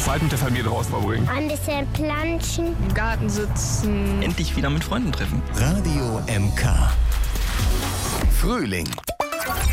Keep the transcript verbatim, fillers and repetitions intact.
Zeit mit der Familie draußen verbringen. Ein bisschen planschen. Im Garten sitzen. Endlich wieder mit Freunden treffen. Radio M K. Frühling.